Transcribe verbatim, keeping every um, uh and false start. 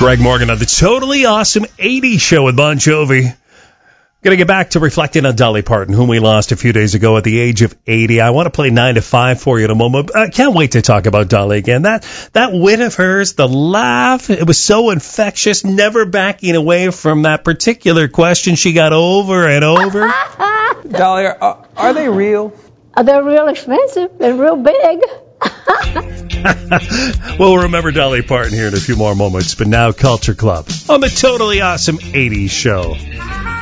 Greg Morgan on the Totally Awesome eighties Show with Bon Jovi. Going to get back to reflecting on Dolly Parton, whom we lost a few days ago at the age of eighty. I want to play nine to five for you in a moment. I can't wait to talk about Dolly again. That that wit of hers, the laugh, it was so infectious, never backing away from that particular question she got over and over. Dolly, are, are they real? Uh, they're real expensive. They're real big. We'll remember Dolly Parton here in a few more moments, but now Culture Club on the Totally Awesome eighties Show.